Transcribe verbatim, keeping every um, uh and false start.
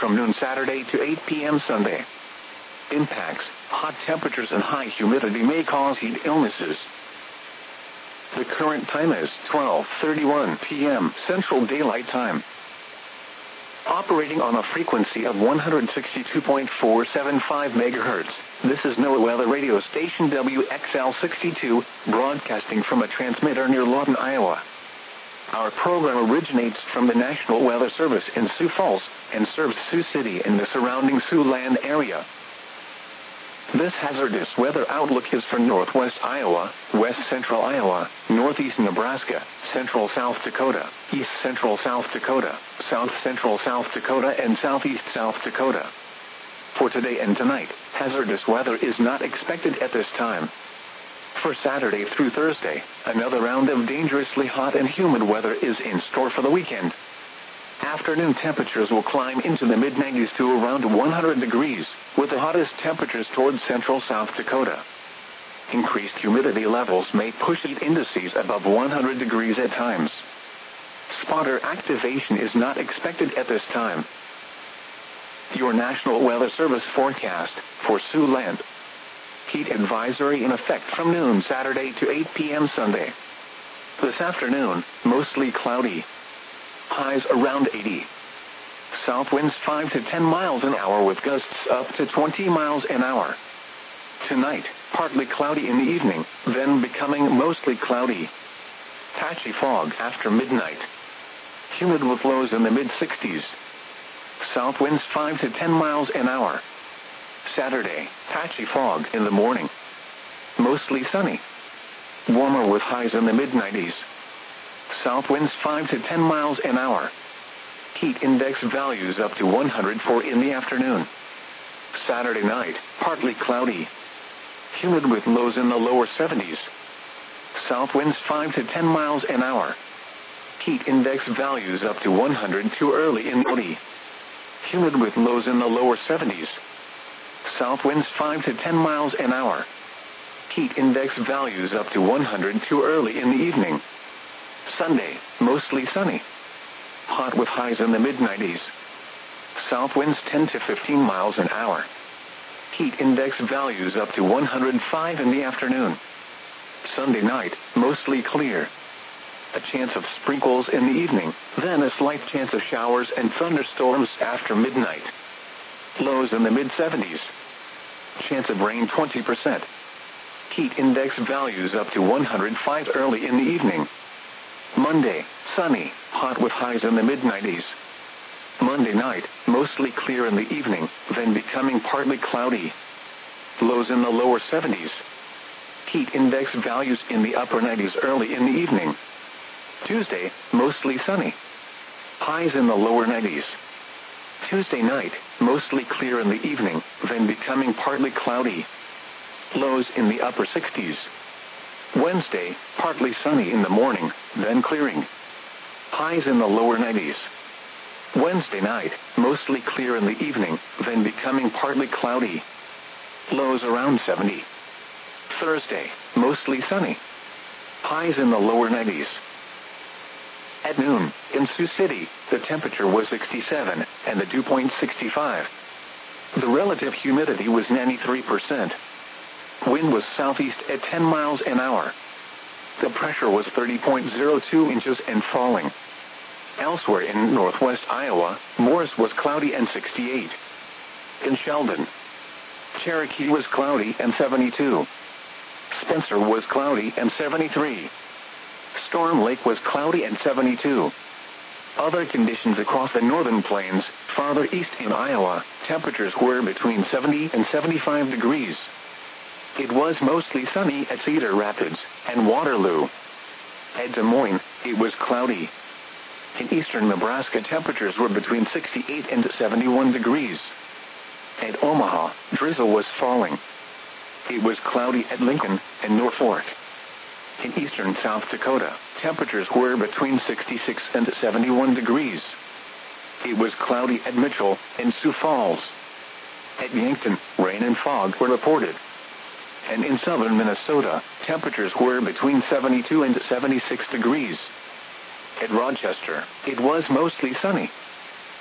from noon Saturday to eight p m Sunday. Impacts: hot temperatures and high humidity may cause heat illnesses. The current time is twelve thirty-one p m Central Daylight Time. Operating on a frequency of one hundred sixty-two point four seven five megahertz, this is NOAA Weather Radio Station W X L sixty-two, broadcasting from a transmitter near Lawton, Iowa. Our program originates from the National Weather Service in Sioux Falls, and serves Sioux City and the surrounding Siouxland area. This hazardous weather outlook is for northwest Iowa, west central Iowa, northeast Nebraska, central South Dakota, east central South Dakota, south central South Dakota, and southeast South Dakota. For today and tonight, hazardous weather is not expected at this time. For Saturday through Thursday, another round of dangerously hot and humid weather is in store for the weekend. Afternoon temperatures will climb into the mid nineties to around one hundred degrees, with the hottest temperatures towards central South Dakota. Increased humidity levels may push heat indices above one hundred degrees at times. Spotter activation is not expected at this time. Your National Weather Service forecast for Siouxland. Heat advisory in effect from noon Saturday to eight p m Sunday. This afternoon, mostly cloudy. Highs around eighty. South winds five to ten miles an hour with gusts up to twenty miles an hour. Tonight, partly cloudy in the evening, then becoming mostly cloudy. Patchy fog after midnight. Humid with lows in the mid sixties. South winds five to ten miles an hour. Saturday, patchy fog in the morning. Mostly sunny. Warmer with highs in the mid nineties. South winds five to ten miles an hour. Heat index values up to one hundred four in the afternoon. Saturday night, partly cloudy. Humid with lows in the lower seventies. South winds five to ten miles an hour. Heat index values up to one hundred two early in the morning. Humid with lows in the lower seventies. South winds five to ten miles an hour. Heat index values up to one hundred two early in the evening. Sunday, mostly sunny. Hot with highs in the mid nineties. South winds ten to fifteen miles an hour. Heat index values up to one hundred five in the afternoon. Sunday night, mostly clear. A chance of sprinkles in the evening, then a slight chance of showers and thunderstorms after midnight. Lows in the mid seventies. Chance of rain twenty percent. Heat index values up to one hundred five early in the evening. Monday, sunny, hot with highs in the mid nineties. Monday night, mostly clear in the evening, then becoming partly cloudy. Lows in the lower seventies. Heat index values in the upper nineties early in the evening. Tuesday, mostly sunny. Highs in the lower nineties. Tuesday night, mostly clear in the evening, then becoming partly cloudy. Lows in the upper sixties. Wednesday, partly sunny in the morning, then clearing. Highs in the lower nineties. Wednesday night, mostly clear in the evening, then becoming partly cloudy. Lows around seventy. Thursday, mostly sunny. Highs in the lower nineties. At noon, in Sioux City, the temperature was sixty-seven, and the dew point sixty-five. The relative humidity was ninety-three percent. Wind was southeast at ten miles an hour. The pressure was thirty point zero two inches and falling. Elsewhere in northwest Iowa, Morris was cloudy and sixty-eight. In Sheldon, Cherokee was cloudy and seventy-two. Spencer was cloudy and seventy-three. Storm Lake was cloudy and seventy-two. Other conditions across the northern plains, farther east in Iowa, temperatures were between seventy and seventy-five degrees. It was mostly sunny at Cedar Rapids and Waterloo. At Des Moines, it was cloudy. In eastern Nebraska, temperatures were between sixty-eight and seventy-one degrees. At Omaha, drizzle was falling. It was cloudy at Lincoln and Norfolk. In eastern South Dakota, temperatures were between sixty-six and seventy-one degrees. It was cloudy at Mitchell and Sioux Falls. At Yankton, rain and fog were reported. And in southern Minnesota, temperatures were between seventy-two and seventy-six degrees. At Rochester, it was mostly sunny.